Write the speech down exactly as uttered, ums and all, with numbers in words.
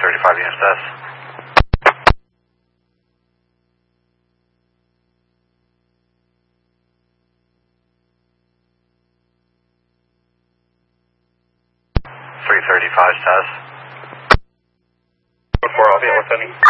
thirty-five units test. three thirty-five test. four, I'll be at one seventy.